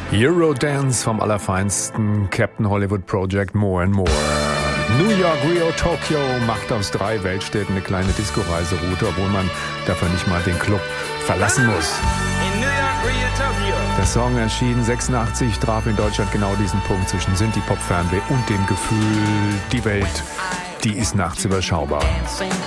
Eurodance vom allerfeinsten Captain Hollywood Project More and More. New York, Rio, Tokio macht aus 3 Weltstädten eine kleine Disco-Reiseroute, obwohl man dafür nicht mal den Club verlassen muss. In New York, Rio, Tokyo. Der Song erschien 86, traf in Deutschland genau diesen Punkt zwischen Synthie-Pop-Fernweh und dem Gefühl, die Welt, die ist nachts überschaubar.